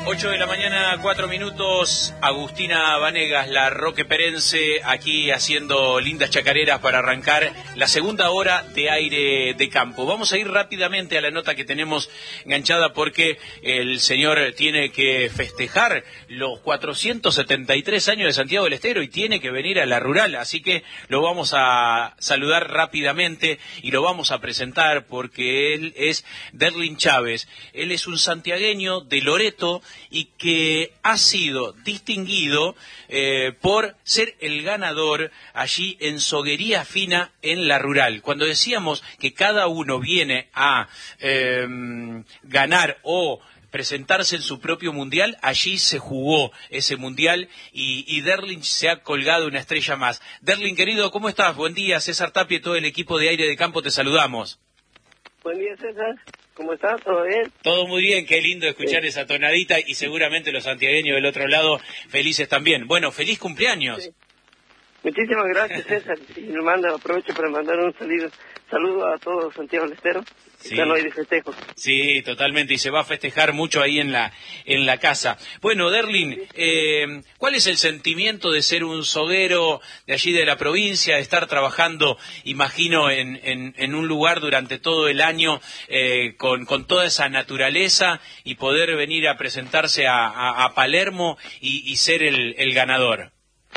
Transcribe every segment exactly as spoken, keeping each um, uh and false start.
ocho de la mañana, cuatro minutos. Agustina Vanegas, la roqueperense, aquí haciendo lindas chacareras para arrancar la segunda hora de Aire de Campo. Vamos a ir rápidamente a la nota que tenemos enganchada porque el señor tiene que festejar los cuatrocientos setenta y tres años de Santiago del Estero y tiene que venir a la rural, así que lo vamos a saludar rápidamente y lo vamos a presentar porque él es Derlin Chávez. Él es un santiagueño de Loreto y que ha sido distinguido eh, por ser el ganador allí en Soguería Fina en la rural. Cuando decíamos que cada uno viene a eh, ganar o presentarse en su propio mundial, allí se jugó ese mundial y, y Derlin se ha colgado una estrella más. Derlin, querido, ¿cómo estás? Buen día, César Tapia y todo el equipo de Aire de Campo te saludamos. Buen día, César. ¿Cómo estás? ¿Todo bien? Todo muy bien, qué lindo escuchar sí. esa tonadita y seguramente los santiagueños del otro lado felices también. Bueno, feliz cumpleaños. Sí. Muchísimas gracias, César. Y me mando, aprovecho para mandar un saludo, saludo a todos Santiago del Estero. Sí. Están hoy de festejo. Sí, totalmente, y se va a festejar mucho ahí en la en la casa. Bueno, Derlin, sí. eh, ¿cuál es el sentimiento de ser un soguero de allí de la provincia, de estar trabajando, imagino, en, en, en un lugar durante todo el año eh, con, con toda esa naturaleza y poder venir a presentarse a, a, a Palermo y, y ser el, el ganador?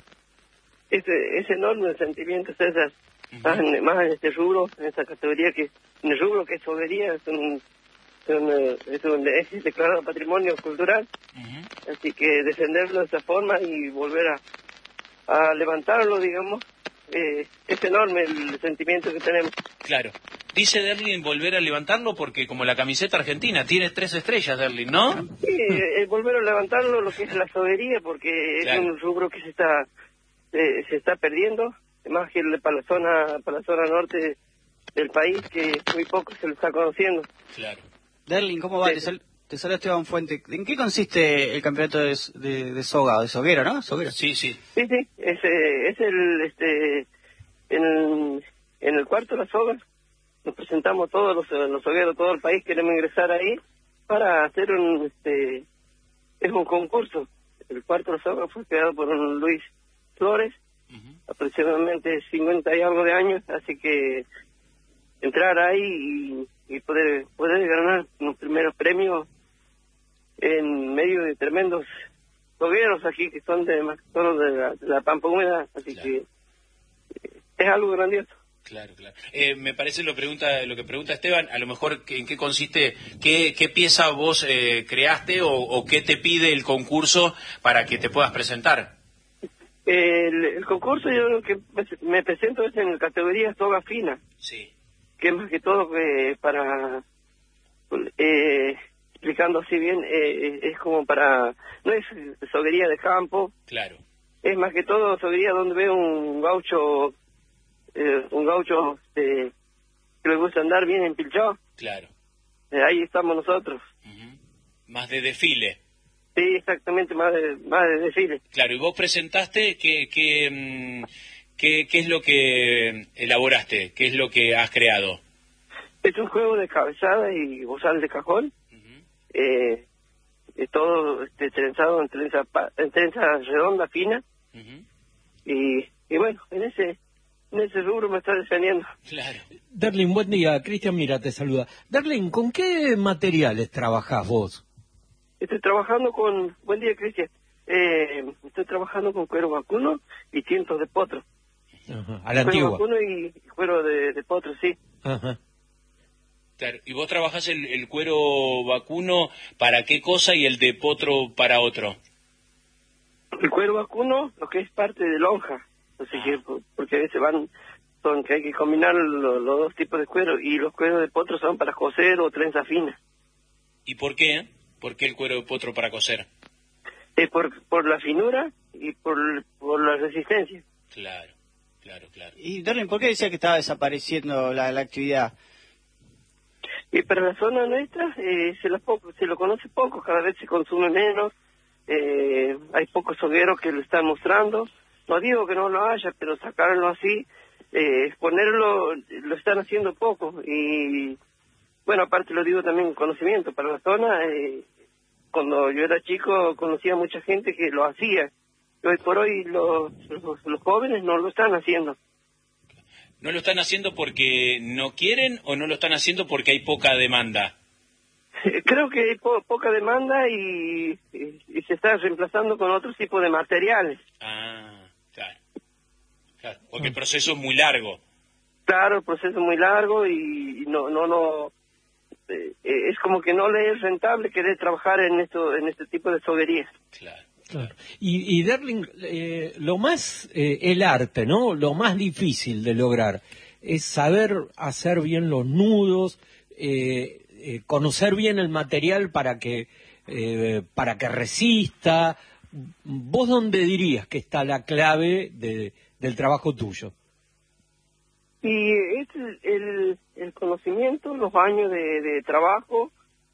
Es, es enorme el sentimiento, César. Uh-huh. Más, en, más en este rubro, en esta categoría que, en el rubro que es sobería, es un, son, es, un, es declarado patrimonio cultural, uh-huh. Así que defenderlo de esa forma y volver a, a levantarlo, digamos, eh, es enorme el sentimiento que tenemos. Claro. Dice Derlin volver a levantarlo porque como la camiseta argentina, tiene tres estrellas, Derlin, ¿no? Sí, eh, volver a levantarlo, lo que es la sobería, porque claro. Es un rubro que se está, eh, se está perdiendo. Más que para la zona para la zona norte del país, que muy poco se lo está conociendo. Claro. Derlin, ¿cómo va? Sí. Te, sal, te saluda Esteban Fuente. ¿En qué consiste el campeonato de, de, de soga, de soguero, no? ¿Soguero? Sí, sí. Sí, sí, es, eh, es el, este, en, en el cuarto de la soga, nos presentamos todos los, los sogueros, todo el país queremos ingresar ahí para hacer un, este, es un concurso. El cuarto de la soga fue creado por un Luis Flores, uh-huh. Aproximadamente cincuenta y algo de años, así que entrar ahí y, y poder poder ganar los primeros premios en medio de tremendos sogueros aquí que son de son de la, de la Pampa Húmeda, así claro. Que eh, es algo grandioso. Claro, claro. Eh, me parece lo pregunta lo que pregunta Esteban, a lo mejor en qué consiste, qué, qué pieza vos eh, creaste o, o qué te pide el concurso para que te puedas presentar. El, el concurso yo lo que me presento es en la categoría soga fina, sí. Que es más que todo eh, para, eh, explicando así bien, eh, es como para, no es soguería de campo, claro. Es más que todo soguería donde ve un gaucho, eh, un gaucho eh, que le gusta andar bien empilchado. Claro. Eh, ahí estamos nosotros. Uh-huh. Más de desfile. Sí, exactamente, más de, más de desfile. Claro, y vos presentaste, ¿qué, qué, qué, qué es lo que elaboraste? ¿Qué es lo que has creado? Es un juego de cabezada y bozal de cajón. Uh-huh. eh, es todo este, trenzado en trenza, en trenza redonda, fina. Uh-huh. y, y bueno, en ese en ese rubro me está defendiendo. Claro. Derlin, buen día. Cristian Mira te saluda. Derlin, ¿con qué materiales trabajás vos? Estoy trabajando con... Buen día, Cristian. Eh, estoy trabajando con cuero vacuno y tientos de potro. Ajá, a la cuero antigua. Cuero vacuno y cuero de, de potro, sí. Ajá. Claro. ¿Y vos trabajás el, el cuero vacuno para qué cosa y el de potro para otro? El cuero vacuno, lo que es parte de lonja. Así ah. que, porque a veces van... son que hay que combinar los, los dos tipos de cuero. Y los cueros de potro son para coser o trenza fina. ¿Y por qué? ¿Por qué el cuero de potro para coser? Eh, por, por la finura y por, por la resistencia. Claro, claro, claro. Y Derlin, ¿por qué decía que estaba desapareciendo la, la actividad? Y para la zona nuestra eh, se, lo poco, se lo conoce poco, cada vez se consume menos, eh, hay pocos sogueros que lo están mostrando. No digo que no lo haya, pero sacarlo así, eh, exponerlo, lo están haciendo poco. Y bueno, aparte lo digo también conocimiento, para la zona eh, cuando yo era chico conocía mucha gente que lo hacía. Y hoy por hoy los, los, los jóvenes no lo están haciendo. ¿No lo están haciendo porque no quieren o no lo están haciendo porque hay poca demanda? Creo que hay po poca demanda y, y, y se está reemplazando con otro tipo de materiales. Ah, claro. claro. Porque el proceso es muy largo. Claro, el proceso es muy largo y, y no, no, no, eh, es como que no le es rentable querer trabajar en esto, en este tipo de soguerías. Claro. Claro. Y, y Derling, eh, lo más, eh, el arte, ¿no? Lo más difícil de lograr es saber hacer bien los nudos, eh, eh, conocer bien el material para que, eh, para que resista. ¿Vos dónde dirías que está la clave de, del trabajo tuyo? Y es el, el, el conocimiento, los años de, de trabajo,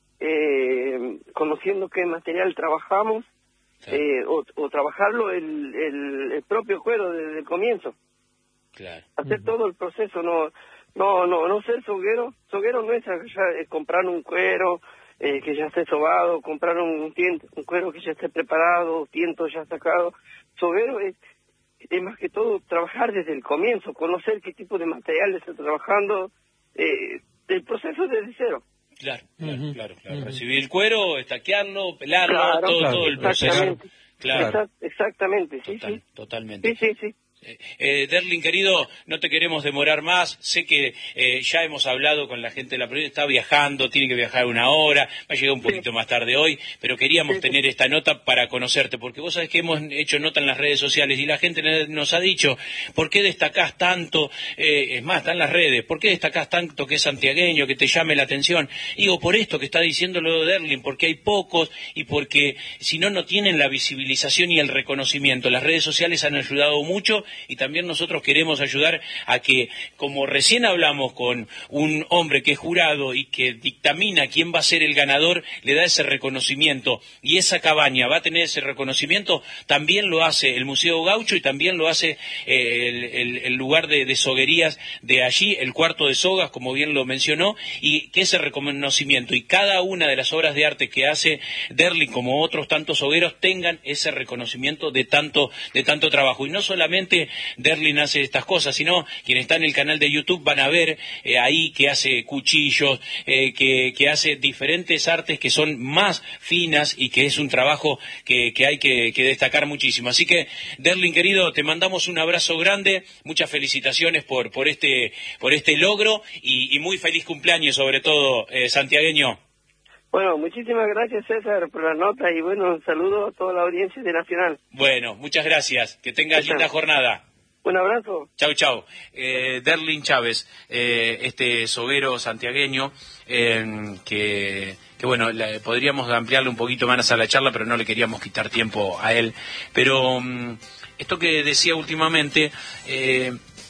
eh, conociendo qué material trabajamos. Claro. Eh, o, o trabajarlo el, el, el propio cuero desde el comienzo. Claro. Hacer uh-huh. todo el proceso, no no no no ser soguero. Soguero no es ya, eh, comprar un cuero eh, que ya esté sobado, comprar un, tiento, un cuero que ya esté preparado, tiento ya sacado. Soguero es, es más que todo trabajar desde el comienzo, conocer qué tipo de materiales está trabajando, eh, el proceso desde cero. Claro, claro, uh-huh. claro, claro. Uh-huh. Recibir el cuero, estaquearlo, pelarlo, claro, todo, claro, todo el proceso. Claro. Exactamente, sí, Total, sí. Totalmente. Sí, sí, sí. Eh, Derling, querido, no te queremos demorar más. Sé que eh, ya hemos hablado con la gente de la provincia, está viajando, tiene que viajar una hora, va a llegar un poquito sí. más tarde hoy, pero queríamos sí, tener sí. esta nota para conocerte, porque vos sabés que hemos hecho nota en las redes sociales y la gente nos ha dicho, ¿por qué destacás tanto? Eh, es más, está en las redes, ¿por qué destacás tanto que es santiagueño, que te llame la atención? Digo, por esto que está diciendo lo de Derling, porque hay pocos y porque si no, no tienen la visibilización y el reconocimiento. Las redes sociales han ayudado mucho y también nosotros queremos ayudar a que, como recién hablamos con un hombre que es jurado y que dictamina quién va a ser el ganador, le da ese reconocimiento y esa cabaña va a tener ese reconocimiento, también lo hace el Museo Gaucho y también lo hace eh, el, el, el lugar de, de soguerías de allí, el Cuarto de Sogas, como bien lo mencionó, y que ese reconocimiento y cada una de las obras de arte que hace Derling, como otros tantos sogueros, tengan ese reconocimiento de tanto, de tanto trabajo. Y no solamente Derling hace estas cosas, sino quienes están en el canal de YouTube van a ver eh, ahí que hace cuchillos, eh, que, que hace diferentes artes que son más finas y que es un trabajo que, que hay que, que destacar muchísimo. Así que, Derling, querido, te mandamos un abrazo grande, muchas felicitaciones por, por, este, por este logro y, y muy feliz cumpleaños, sobre todo, eh, santiagueño. Bueno, muchísimas gracias, César, por la nota y bueno, un saludo a toda la audiencia de Nacional. Bueno, muchas gracias. Que tengas César. linda jornada. Un abrazo. Chau, chau. Eh, Derling Chávez, eh, este soguero santiagueño, eh, que, que bueno, la, podríamos ampliarle un poquito más a la charla, pero no le queríamos quitar tiempo a él. Pero um, esto que decía últimamente, eh,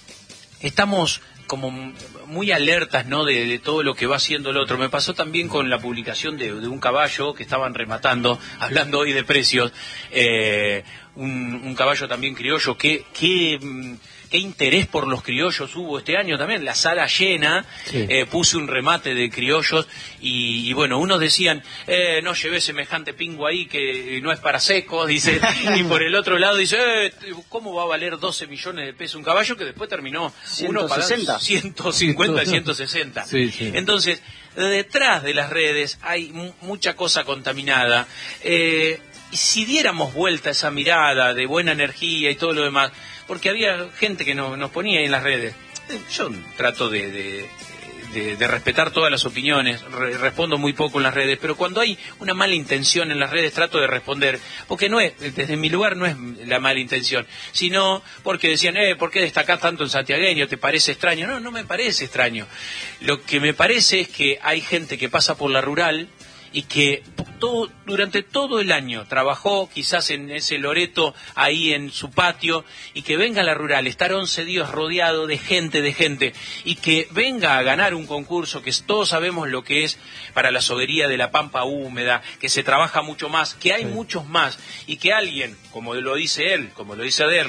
estamos como muy alertas, ¿no?, de, de todo lo que va haciendo el otro. Me pasó también con la publicación de, de un caballo que estaban rematando, hablando hoy de precios, eh, un, un caballo también criollo. ¿Qué, qué, qué interés por los criollos hubo este año también? La sala llena, sí. eh, puse un remate de criollos y, y bueno, unos decían, eh, no llevé semejante pingo ahí que no es para secos, dice, y por el otro lado dice, eh, ¿cómo va a valer doce millones de pesos un caballo? Que después terminó uno pagando ciento cincuenta, ciento sesenta. Sí, sí. Entonces, detrás de las redes hay m- mucha cosa contaminada. Eh, si diéramos vuelta a esa mirada de buena energía y todo lo demás, porque había gente que no, nos ponía ahí en las redes, yo trato de, de, de, de respetar todas las opiniones, re, respondo muy poco en las redes, pero cuando hay una mala intención en las redes trato de responder, porque no es, desde mi lugar no es la mala intención, sino porque decían, eh, ¿por qué destacás tanto en santiagueño? ¿Te parece extraño? No, no me parece extraño. Lo que me parece es que hay gente que pasa por la rural y que todo, durante todo el año trabajó quizás en ese loreto ahí en su patio, y que venga a la rural, estar once días rodeado de gente, de gente, y que venga a ganar un concurso que todos sabemos lo que es para la soguería de la Pampa Húmeda, que se trabaja mucho más, que hay sí. muchos más, y que alguien, como lo dice él, como lo dice Derling,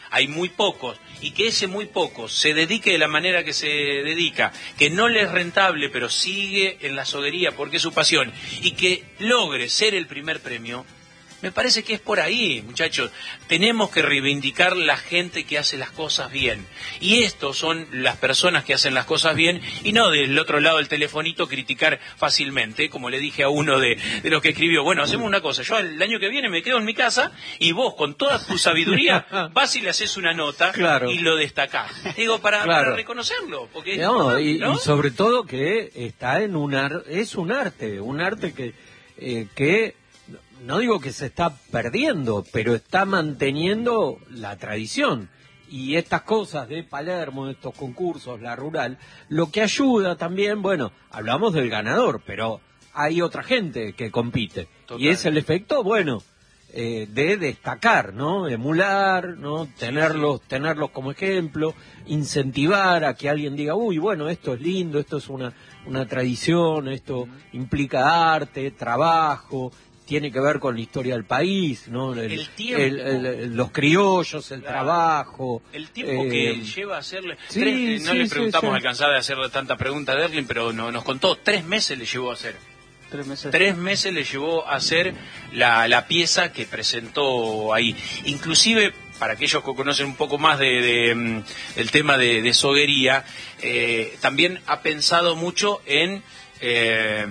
hay muy pocos, y que ese muy poco se dedique de la manera que se dedica, que no le es rentable, pero sigue en la soguería porque es su pasión, y que logre ser el primer premio, me parece que es por ahí, muchachos. Tenemos que reivindicar la gente que hace las cosas bien. Y estos son las personas que hacen las cosas bien, y no del otro lado del telefonito criticar fácilmente, como le dije a uno de, de los que escribió, bueno, hacemos una cosa, yo el año que viene me quedo en mi casa, y vos con toda tu sabiduría vas y le haces una nota, claro, y lo destacás. Digo, para, claro, para reconocerlo. Porque, no, y, ¿no? y sobre todo que está en un ar, es un arte, un arte que... Eh, que no digo que se está perdiendo, pero está manteniendo la tradición. Y estas cosas de Palermo, estos concursos, la rural, lo que ayuda también, bueno, hablamos del ganador, pero hay otra gente que compite. Total. Y es el efecto, bueno, eh, de destacar, ¿no? Emular, ¿no? Tenerlos, tenerlos como ejemplo, incentivar a que alguien diga, uy, bueno, esto es lindo, esto es una, una tradición, esto implica arte, trabajo, tiene que ver con la historia del país, ¿no? El, el tiempo. El, el, los criollos, el claro, trabajo. El tiempo eh, que lleva a hacerle... Sí, tres, no sí, le preguntamos sí, sí. alcanzar a hacerle tanta pregunta a Derlin, pero no, nos contó, tres meses le llevó a hacer. Tres meses. Tres meses le llevó a hacer la, la pieza que presentó ahí. Inclusive, para aquellos que conocen un poco más de, de el tema de, de soguería, eh, también ha pensado mucho en... Eh,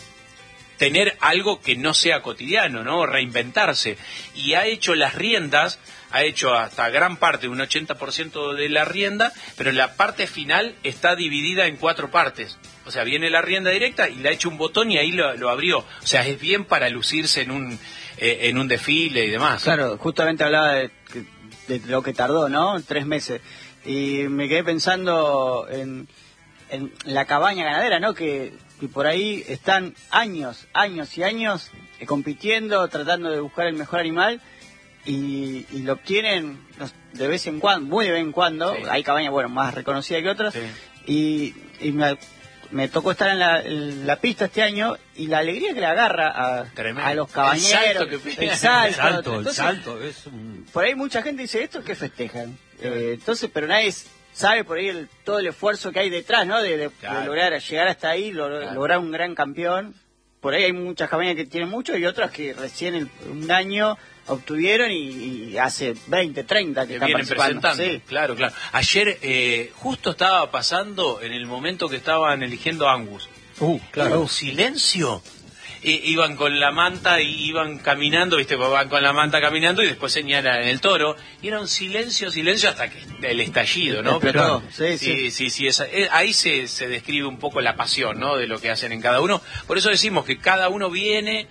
tener algo que no sea cotidiano, ¿no? Reinventarse. Y ha hecho las riendas, ha hecho hasta gran parte, un ochenta por ciento de la rienda, pero la parte final está dividida en cuatro partes. O sea, viene la rienda directa y le ha hecho un botón y ahí lo, lo abrió. O sea, es bien para lucirse en un eh, en un desfile y demás. Claro, justamente hablaba de, de lo que tardó, ¿no? Tres meses. Y me quedé pensando en, en la cabaña ganadera, ¿no? Que... y por ahí están años, años y años eh, compitiendo, tratando de buscar el mejor animal, y, y lo obtienen de vez en cuando, muy de vez en cuando. Sí. Hay cabañas, bueno, más reconocidas que otras, sí. y, y me, me tocó estar en la, en la pista este año, y la alegría que le agarra a, a los cabañeros, el salto, que... el salto, el salto, entonces, el salto es un... por ahí mucha gente dice, ¿esto qué festejan? Eh, entonces, pero nadie sabe por ahí el, todo el esfuerzo que hay detrás, ¿no? De, de, claro. de lograr llegar hasta ahí, lo, claro. lograr un gran campeón. Por ahí hay muchas cabañas que tienen mucho, y otras que recién el, un año obtuvieron, y, y hace veinte, treinta que, que están vienen presentando. Sí. Claro, claro. Ayer eh, justo estaba pasando en el momento que estaban eligiendo Angus. Uh, claro. Un silencio. I, iban con la manta y iban caminando, viste, van con la manta caminando y después señalan el toro, y era un silencio, silencio hasta que el estallido, ¿no? Pero sí, sí, sí, sí, sí esa, eh, ahí se, se describe un poco la pasión, ¿no? De lo que hacen en cada uno. Por eso decimos que cada uno viene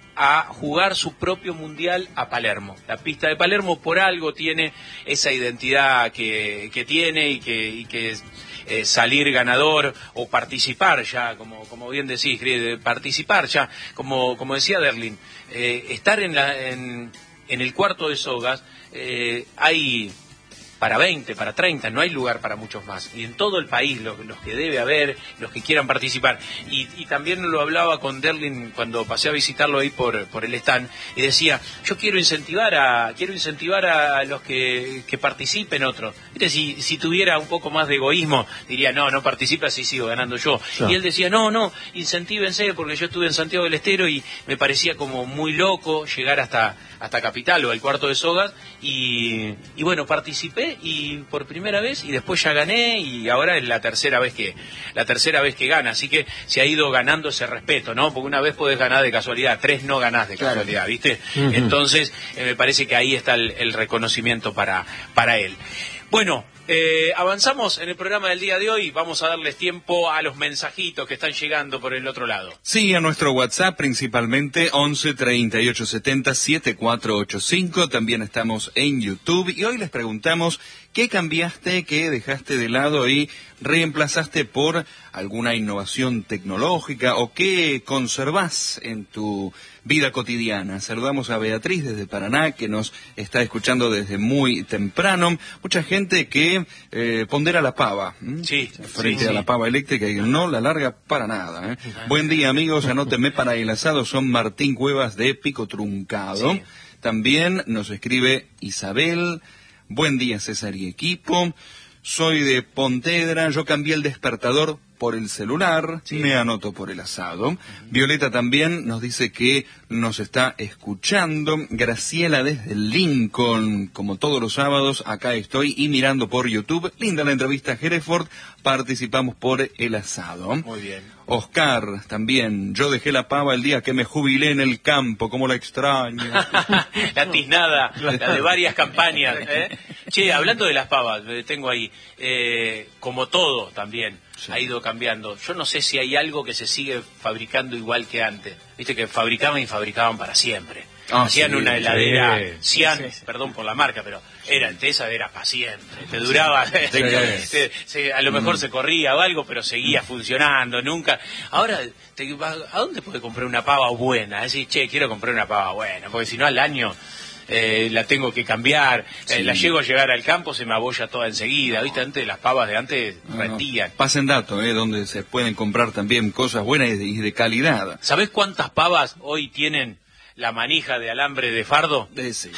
a jugar su propio mundial a Palermo. La pista de Palermo por algo tiene esa identidad que, que tiene, y que, y que eh, salir ganador o participar ya, como, como bien decís, participar ya, como, como decía Derlin, eh, estar en, la, en, en el cuarto de sogas, eh, hay... para veinte, para treinta, no hay lugar para muchos más. Y en todo el país, los, los que debe haber, los que quieran participar. Y, y también lo hablaba con Derlin cuando pasé a visitarlo ahí por, por el stand, y decía, yo quiero incentivar a quiero incentivar a los que, que participen otros. ¿Viste? Si, si tuviera un poco más de egoísmo, diría, no, no participa, así sigo ganando yo. Sí. Y él decía, no, no, incentívense, porque yo estuve en Santiago del Estero y me parecía como muy loco llegar hasta, hasta Capital o al cuarto de sogas, y, y bueno, participé, y por primera vez, y después ya gané, y ahora es la tercera vez que la tercera vez que gana, así que se ha ido ganando ese respeto, ¿no? Porque una vez podés ganar de casualidad, tres no ganás de claro. casualidad, ¿viste? Uh-huh. Entonces, eh, me parece que ahí está el, el reconocimiento para, para él. Bueno, eh, avanzamos en el programa del día de hoy. Vamos a darles tiempo a los mensajitos que están llegando por el otro lado. Sí, a nuestro WhatsApp principalmente, once, treinta y ocho, setenta, setenta y cuatro ochenta y cinco. También estamos en YouTube. Y hoy les preguntamos, ¿qué cambiaste, qué dejaste de lado y reemplazaste por alguna innovación tecnológica, o qué conservás en tu vida cotidiana? Saludamos a Beatriz desde Paraná, que nos está escuchando desde muy temprano. Mucha gente que eh, pondera la pava, ¿m? Sí, frente sí, a sí. la pava eléctrica, y no la larga para nada, ¿eh? Uh-huh. Buen día, amigos, anótenme para el asado. Son Martín Cuevas de Pico Truncado. Sí. También nos escribe Isabel. Buen día, César y equipo. Soy de Pontevedra, yo cambié el despertador por el celular, sí. Me anoto por el asado. Uh-huh. Violeta también nos dice que nos está escuchando. Graciela desde Lincoln, como todos los sábados, acá estoy y mirando por YouTube. Linda la entrevista a Hereford, participamos por el asado. Muy bien. Oscar también, yo dejé la pava el día que me jubilé en el campo, como la extraño. La tiznada, la de varias campañas. ¿eh? Che, hablando de las pavas, me detengo ahí, eh, como todo también. Sí. Ha ido cambiando. Yo no sé si hay algo que se sigue fabricando igual que antes. Viste que fabricaban y fabricaban para siempre. Ah, Hacían sí, una heladera sí, Cian, sí, sí. perdón por la marca, pero era esa era para siempre. Te duraba, sí. te, te, a lo mejor mm. se corría o algo, pero seguía funcionando, nunca. Ahora, te, ¿a dónde puede comprar una pava buena? Decís, che, quiero comprar una pava buena, porque si no al año... Eh, la tengo que cambiar, sí. eh, la llego a llegar al campo, se me abolla toda enseguida, ¿viste? Antes las pavas de antes no, rendían. No. Pasen datos, ¿eh? Donde se pueden comprar también cosas buenas y de, y de calidad. ¿Sabés cuántas pavas hoy tienen la manija de alambre de fardo? De sí.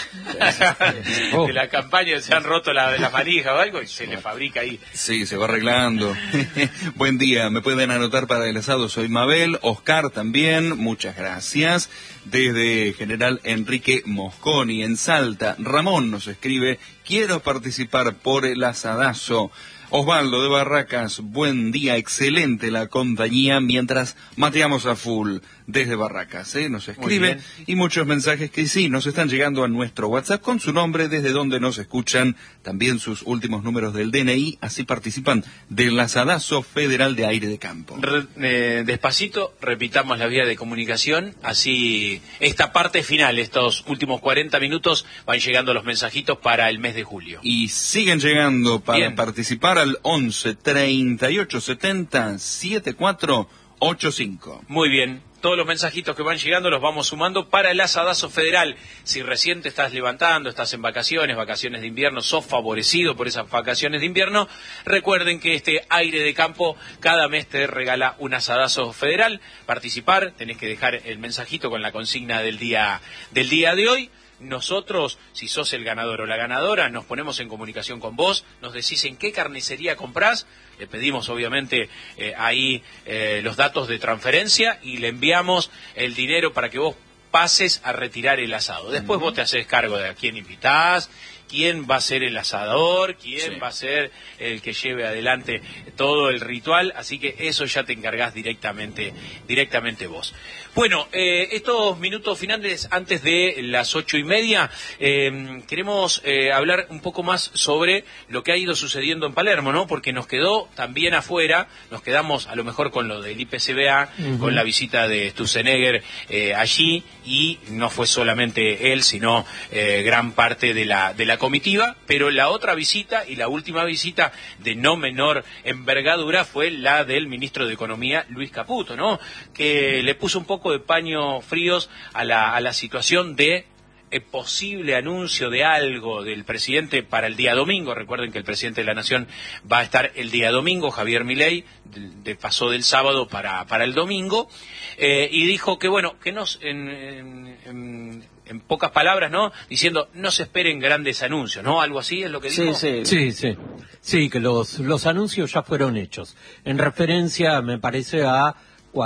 De la campaña se han roto la, la manija o algo y se le fabrica ahí. Sí, se va arreglando. Buen día, me pueden anotar para el asado, soy Mabel. Oscar también, muchas gracias. Desde General Enrique Mosconi en Salta, Ramón nos escribe, quiero participar por el asadazo. Osvaldo de Barracas, buen día, excelente la compañía mientras mateamos a full desde Barracas, ¿eh? Nos escribe y muchos mensajes que sí, nos están llegando a nuestro WhatsApp con su nombre, desde donde nos escuchan, también sus últimos números del D N I, así participan del asadazo federal de aire de campo. Re, eh, despacito, repitamos la vía de comunicación, así esta parte final, estos últimos cuarenta minutos, van llegando los mensajitos para el mes de julio. Y siguen llegando para Bien. participar al once treinta y ocho setenta setenta y cuatro ochenta y cinco. Muy bien. Todos los mensajitos que van llegando los vamos sumando para el asadazo federal. Si recién te estás levantando, estás en vacaciones, vacaciones de invierno, sos favorecido por esas vacaciones de invierno, recuerden que este aire de campo cada mes te regala un asadazo federal. Participar, tenés que dejar el mensajito con la consigna del día, del día de hoy. Nosotros, si sos el ganador o la ganadora, nos ponemos en comunicación con vos, nos decís en qué carnicería comprás, le pedimos obviamente eh, ahí eh, los datos de transferencia y le enviamos el dinero para que vos pases a retirar el asado. Después uh-huh. vos te haces cargo de a quién invitás, quién va a ser el asador, quién sí. va a ser el que lleve adelante todo el ritual, así que eso ya te encargás directamente, directamente vos. Bueno, eh, estos minutos finales antes de las ocho y media, eh, queremos eh, hablar un poco más sobre lo que ha ido sucediendo en Palermo, ¿no? Porque nos quedó también afuera, nos quedamos a lo mejor con lo del I P C B A, uh-huh. con la visita de Sturzenegger eh, allí, y no fue solamente él, sino eh, gran parte de la, de la comitiva, pero la otra visita y la última visita de no menor envergadura fue la del ministro de Economía, Luis Caputo, ¿no? Que le puso un poco de paño fríos a la, a la situación de eh, posible anuncio de algo del presidente para el día domingo. Recuerden que el presidente de la Nación va a estar el día domingo, Javier Milei, de, de pasó del sábado para, para el domingo, eh, y dijo que, bueno, que nos... En, en, en, en pocas palabras, ¿no? Diciendo, no se esperen grandes anuncios, ¿no? Algo así es lo que dijo. Sí, sí, sí, sí. Sí, que los, los anuncios ya fueron hechos. En referencia, me parece, a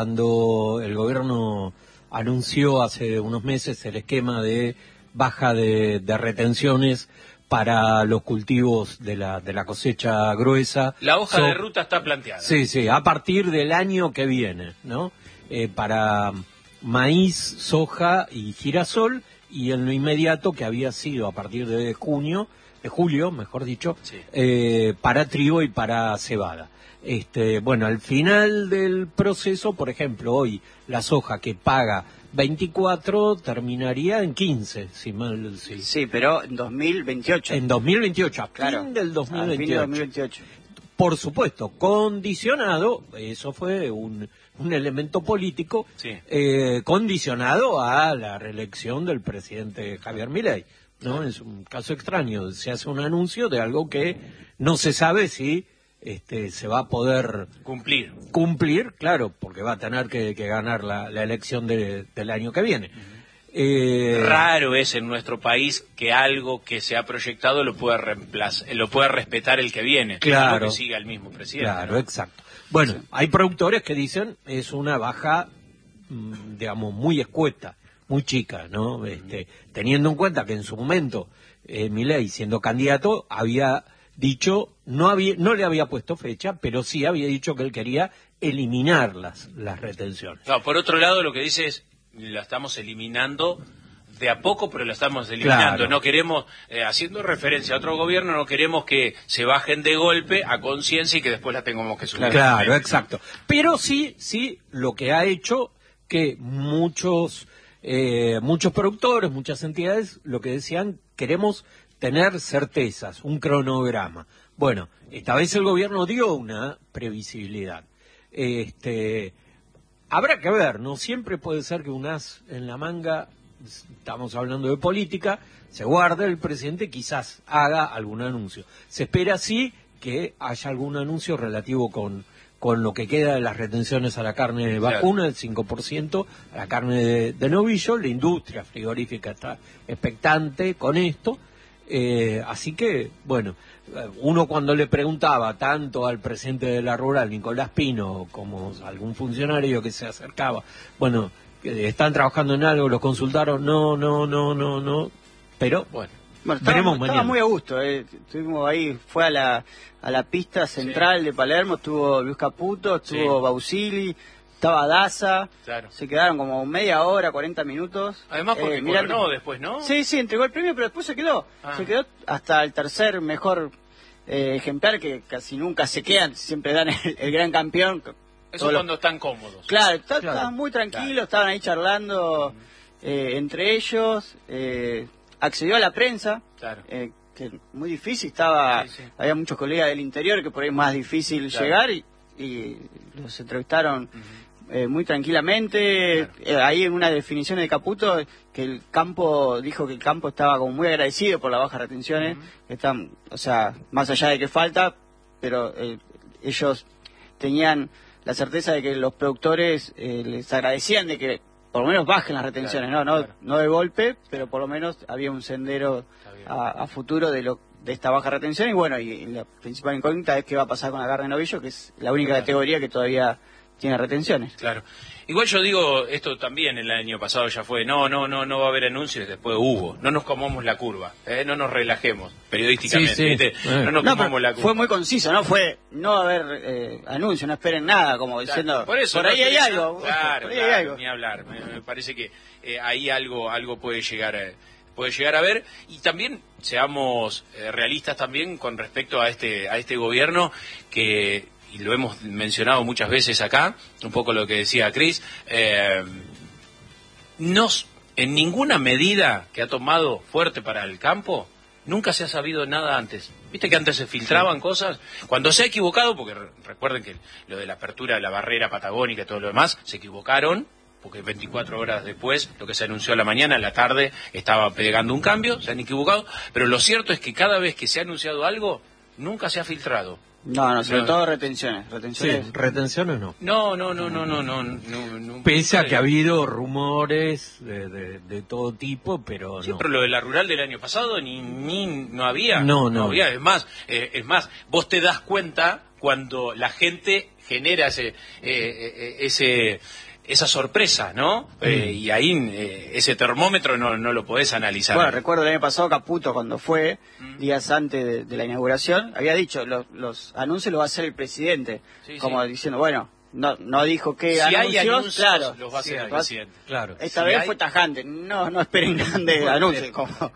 cuando el gobierno anunció hace unos meses el esquema de baja de, de retenciones para los cultivos de la, de la cosecha gruesa. La hoja so, de ruta está planteada. Sí, sí, a partir del año que viene, ¿no? Eh, para maíz, soja y girasol, y en lo inmediato, que había sido a partir de junio, de julio, mejor dicho, sí. eh, para trigo y para cebada. Este, bueno, al final del proceso, por ejemplo, hoy la soja que paga veinticuatro terminaría en quince, si mal sí. Sí, pero en dos mil veintiocho. En dos mil veintiocho, a claro. fin del dos mil veintiocho. A fin de dos mil veintiocho. Por supuesto, condicionado, eso fue un, un elemento político, sí. eh, condicionado a la reelección del presidente Javier Milei, ¿no? Es un caso extraño, se hace un anuncio de algo que no se sabe si este, se va a poder cumplir, cumplir, claro, porque va a tener que, que ganar la, la elección de, del año que viene. Uh-huh. Eh, Raro es en nuestro país que algo que se ha proyectado lo pueda reemplazar, lo pueda respetar el que viene. Claro. Que siga el mismo presidente. Claro, ¿no? exacto. Bueno, sí. Hay productores que dicen es una baja, digamos, muy escueta, muy chica, ¿no? Este, teniendo en cuenta que en su momento eh, Milei, siendo candidato, había dicho, no había, no le había puesto fecha, pero sí había dicho que él quería eliminar las, las retenciones. No, por otro lado, lo que dice es, la estamos eliminando de a poco, pero la estamos eliminando. Claro. No queremos, eh, haciendo referencia a otro gobierno, no queremos que se bajen de golpe a conciencia y que después la tengamos que subir. Claro, exacto. Pero sí, sí, lo que ha hecho que muchos, eh, muchos productores, muchas entidades, lo que decían, queremos tener certezas, un cronograma. Bueno, esta vez el gobierno dio una previsibilidad. Este, habrá que ver, no siempre puede ser que un as en la manga, estamos hablando de política, se guarde, el presidente quizás haga algún anuncio. Se espera sí que haya algún anuncio relativo con, con lo que queda de las retenciones a la carne de vacuna, el cinco por ciento, a la carne de, de novillo. La industria frigorífica está expectante con esto. Eh, así que, bueno, uno cuando le preguntaba tanto al presidente de la rural, Nicolás Pino, como a algún funcionario que se acercaba, bueno, están trabajando en algo, los consultaron, no, no, no, no, no, pero bueno, bueno veremos estaba, mañana. Estaba muy a gusto, eh. Estuvimos ahí, fue a la, a la pista central sí. de Palermo, estuvo Luis Caputo, estuvo sí. Bausili, estaba Daza, claro. Se quedaron como media hora, cuarenta minutos. Además porque eh, mirando... coronó después, ¿no? Sí, sí, entregó el premio, pero después se quedó, ah. se quedó hasta el tercer mejor eh, ejemplar, que casi nunca se quedan, siempre dan el, el gran campeón. Eso Solo. Cuando están cómodos. Claro, está, claro. Estaban muy tranquilos, claro. Estaban ahí charlando uh-huh. eh, entre ellos, eh, accedió a la prensa, claro. eh, que muy difícil, estaba sí, sí. Había muchos colegas del interior que por ahí es más difícil claro. llegar y, y los entrevistaron uh-huh. eh, muy tranquilamente. Claro. Eh, ahí en una definición de Caputo, que el campo, dijo que el campo estaba como muy agradecido por las bajas retenciones, uh-huh. que están, o sea, más allá de que falta, pero eh, ellos tenían la certeza de que los productores eh, les agradecían de que por lo menos bajen las retenciones, claro, no no, claro. no de golpe, pero por lo menos había un sendero a, a futuro de lo de esta baja retención. Y bueno, y, y la principal incógnita es qué va a pasar con la carne de novillo, que es la única claro. categoría que todavía tiene retenciones. Claro. Igual yo digo, esto también el año pasado ya fue, no, no, no, no va a haber anuncios, después hubo. No nos comamos la curva, ¿eh? No nos relajemos periodísticamente, sí, sí. ¿viste? Eh. No nos no, comamos la curva. Fue muy conciso, ¿no? Fue no va a haber eh, anuncios, no esperen nada, como claro. diciendo, por, eso, por no ahí hay algo. Claro, por ahí claro, hay algo. Ni hablar. Me, me parece que eh, ahí algo algo puede llegar a... puede llegar a ver, y también seamos eh, realistas también con respecto a este a este gobierno que, y lo hemos mencionado muchas veces acá, un poco lo que decía Cris, eh, nos, en ninguna medida que ha tomado fuerte para el campo, nunca se ha sabido nada antes. Viste que antes se filtraban sí. cosas, cuando se ha equivocado, porque re- recuerden que lo de la apertura de la barrera patagónica y todo lo demás, se equivocaron, porque veinticuatro horas después, lo que se anunció a la mañana, a la tarde, estaba pegando un cambio, se han equivocado, pero lo cierto es que cada vez que se ha anunciado algo, nunca se ha filtrado. No, no, sobre no. todo retenciones. retenciones. Sí, retenciones no. No, no, no, no, no, no. no, no Pese a que ha habido rumores de, de, de todo tipo, pero sí, no. pero lo de la rural del año pasado ni, ni no había. No, no. no había. Es más, eh, es más, vos te das cuenta cuando la gente genera ese, eh, ese esa sorpresa, ¿no? Mm. Eh, y ahí eh, ese termómetro no, no lo podés analizar. Bueno, recuerdo el año pasado Caputo, cuando fue, mm. días antes de, de la inauguración, había dicho, los, los anuncios los va a hacer el presidente. Sí, como sí. diciendo, bueno, no no dijo que si anuncios, hay anuncios, claro, los va a hacer sí, el presidente. Claro. Esta si vez hay... fue tajante, no no esperen grandes bueno, anuncios. Como...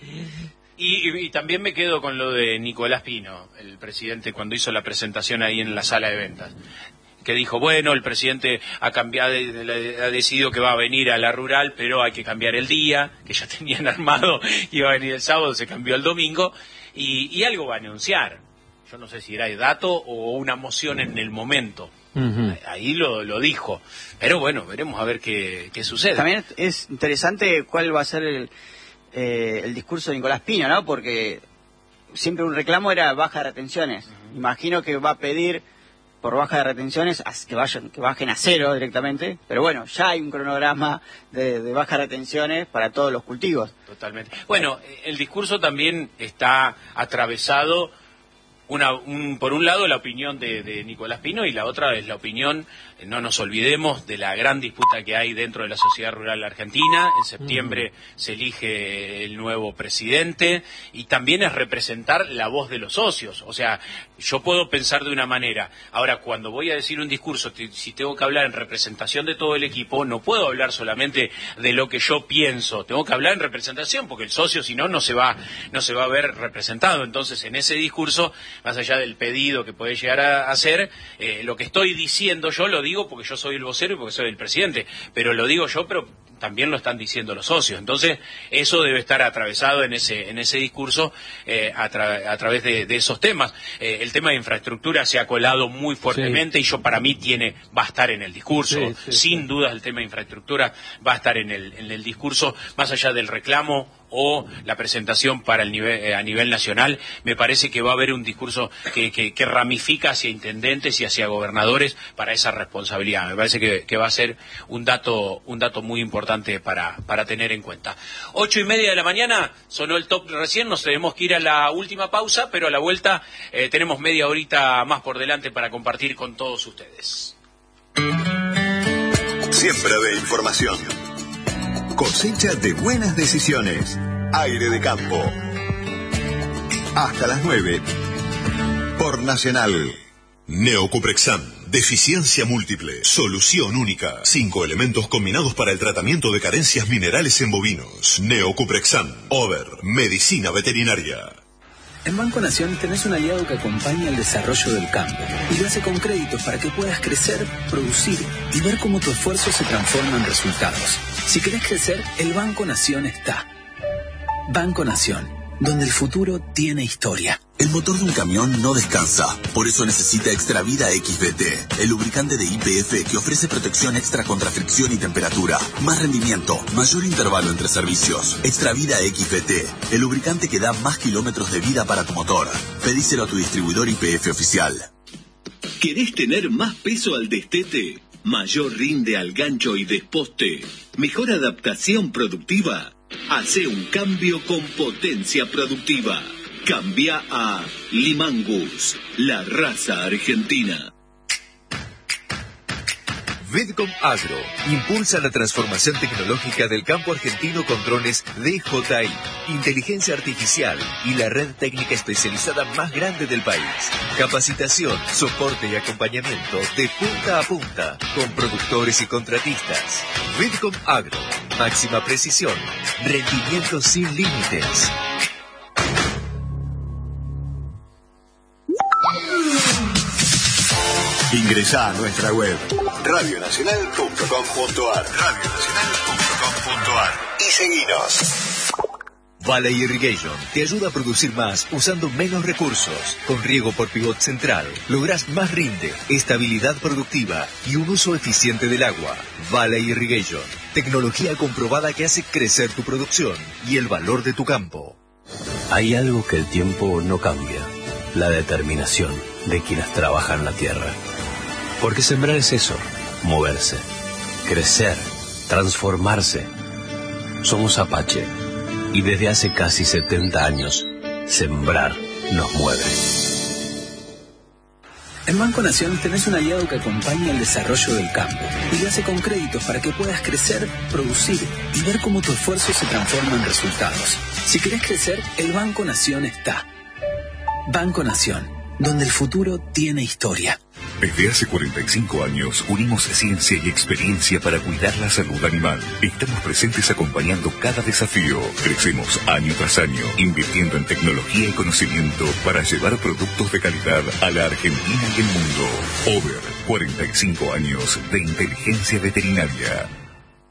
Y, y, y también me quedo con lo de Nicolás Pino, el presidente, cuando hizo la presentación ahí en la sala de ventas, que dijo, bueno, el presidente ha cambiado, ha decidido que va a venir a la rural, pero hay que cambiar el día, que ya tenían armado, iba a venir el sábado, se cambió el domingo, y, y algo va a anunciar. Yo no sé si era el dato o una moción en el momento. Uh-huh. Ahí lo, lo dijo. Pero bueno, veremos a ver qué, qué sucede. También es interesante cuál va a ser el, eh, el discurso de Nicolás Pino, ¿no? Porque siempre un reclamo era baja de retenciones. Uh-huh. Imagino que va a pedir por baja de retenciones, que vayan, que bajen a cero directamente, pero bueno, ya hay un cronograma de, de baja de retenciones para todos los cultivos. Totalmente. Bueno, el discurso también está atravesado Una, un, por un lado la opinión de, de Nicolás Pino y la otra es la opinión, no nos olvidemos de la gran disputa que hay dentro de la sociedad rural argentina. En septiembre mm. se elige el nuevo presidente y también es representar la voz de los socios. O sea, yo puedo pensar de una manera. Ahora, cuando voy a decir un discurso, te, si tengo que hablar en representación de todo el equipo, no puedo hablar solamente de lo que yo pienso, tengo que hablar en representación, porque el socio si no, no se va, no se va a ver representado. Entonces, en ese discurso, más allá del pedido que puede llegar a hacer, eh, lo que estoy diciendo yo lo digo porque yo soy el vocero y porque soy el presidente, pero lo digo yo, pero también lo están diciendo los socios. Entonces, eso debe estar atravesado en ese en ese discurso eh, a, tra a través de, de esos temas. Eh, el tema de infraestructura se ha colado muy fuertemente sí. y yo para mí tiene va a estar en el discurso. Sí, sí, Sin sí. duda el tema de infraestructura va a estar en el, en el discurso, más allá del reclamo o la presentación para el nivel eh, a nivel nacional. Me parece que va a haber un discurso que, que, que ramifica hacia intendentes y hacia gobernadores para esa responsabilidad. Me parece que, que va a ser un dato un dato muy importante para para tener en cuenta. Ocho y media de la mañana, sonó el top recién, nos tenemos que ir a la última pausa, pero a la vuelta eh, tenemos media horita más por delante para compartir con todos ustedes. Siembra de información. Cosecha de buenas decisiones. Aire de campo. Hasta las nueve. Por Nacional. Neocuprexam. Deficiencia múltiple. Solución única. Cinco elementos combinados para el tratamiento de carencias minerales en bovinos. Neocuprexam. Over. Medicina veterinaria. En Banco Nación tenés un aliado que acompaña el desarrollo del campo y lo hace con créditos para que puedas crecer, producir y ver cómo tu esfuerzo se transforma en resultados. Si querés crecer, el Banco Nación está. Banco Nación, donde el futuro tiene historia. El motor de un camión no descansa, por eso necesita Extravida X B T, el lubricante de Y P F que ofrece protección extra contra fricción y temperatura, más rendimiento, mayor intervalo entre servicios. Extravida X B T, el lubricante que da más kilómetros de vida para tu motor. Pedíselo a tu distribuidor Y P F oficial. ¿Querés tener más peso al destete? ¿Mayor rinde al gancho y desposte? ¿Mejor adaptación productiva? Hace un cambio con potencia productiva. Cambia a Limangus, la raza argentina. Vidcom Agro impulsa la transformación tecnológica del campo argentino con drones D J I, inteligencia artificial y la red técnica especializada más grande del país. Capacitación, soporte y acompañamiento de punta a punta con productores y contratistas. Vidcom Agro, máxima precisión, rendimiento sin límites. Ingresá a nuestra web radio nacional punto com punto ar radio nacional punto com punto ar y seguinos. Valley Irrigation te ayuda a producir más usando menos recursos. Con riego por pivot central lográs más rinde, estabilidad productiva y un uso eficiente del agua. Valley Irrigation, tecnología comprobada que hace crecer tu producción y el valor de tu campo. Hay algo que el tiempo no cambia: la determinación de quienes trabajan la tierra. Porque sembrar es eso, moverse, crecer, transformarse. Somos Apache y desde hace casi setenta años, sembrar nos mueve. En Banco Nación tenés un aliado que acompaña el desarrollo del campo y lo hace con créditos para que puedas crecer, producir y ver cómo tu esfuerzo se transforma en resultados. Si querés crecer, el Banco Nación está. Banco Nación, donde el futuro tiene historia. Desde hace cuarenta y cinco años unimos ciencia y experiencia para cuidar la salud animal. Estamos presentes acompañando cada desafío. Crecemos año tras año, invirtiendo en tecnología y conocimiento para llevar productos de calidad a la Argentina y el mundo. Over, cuarenta y cinco años de inteligencia veterinaria.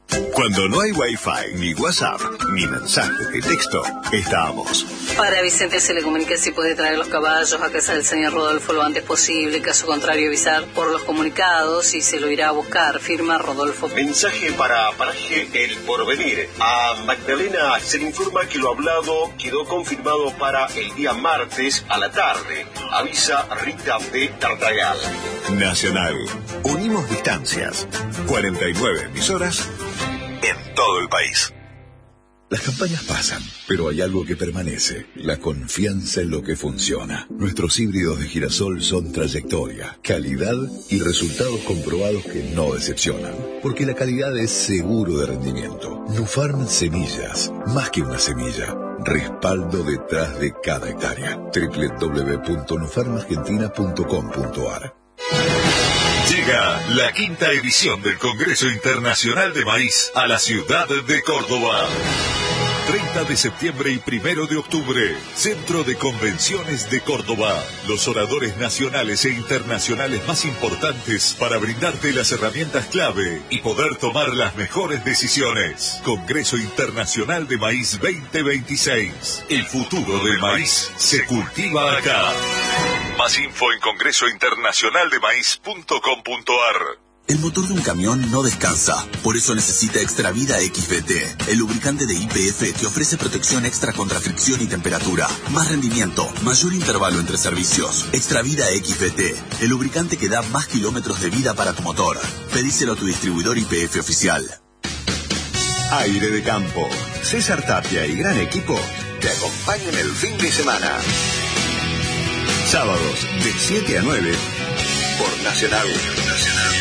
Cuando no hay Wi-Fi, ni WhatsApp, ni mensajes de texto, estamos. Para Vicente se le comunica si puede traer los caballos a casa del señor Rodolfo lo antes posible. Caso contrario, avisar por los comunicados y se lo irá a buscar. Firma Rodolfo. Mensaje para Paraje El Porvenir. A Magdalena se le informa que lo hablado quedó confirmado para el día martes a la tarde. Avisa Rita de Tartagal. Nacional. Unimos distancias. cuarenta y nueve emisoras en todo el país. Las campañas pasan, pero hay algo que permanece, la confianza en lo que funciona. Nuestros híbridos de girasol son trayectoria, calidad y resultados comprobados que no decepcionan. Porque la calidad es seguro de rendimiento. Nufarm Semillas, más que una semilla, respaldo detrás de cada hectárea. doble u doble u doble u punto nufarm argentina punto com punto a r. Llega la quinta edición del Congreso Internacional de Maíz a la ciudad de Córdoba. treinta de septiembre y primero de octubre, Centro de Convenciones de Córdoba. Los oradores nacionales e internacionales más importantes para brindarte las herramientas clave y poder tomar las mejores decisiones. Congreso Internacional de Maíz veinte veintiséis. El futuro del maíz se cultiva acá. Más info en congreso internacional de maíz punto com punto a r. El motor de un camión no descansa, por eso necesita Extravida X V T, el lubricante de I P F que ofrece protección extra contra fricción y temperatura, más rendimiento, mayor intervalo entre servicios. Extravida X V T, el lubricante que da más kilómetros de vida para tu motor. Pedíselo a tu distribuidor I P F oficial. Aire de Campo. César Tapia y gran equipo te acompañan el fin de semana. Sábados de siete a nueve por Nacional.